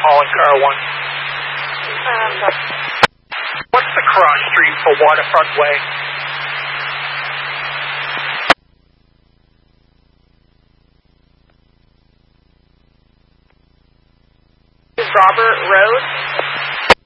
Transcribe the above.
calling car 1. What's the cross street for Waterfront Way? Robert Road.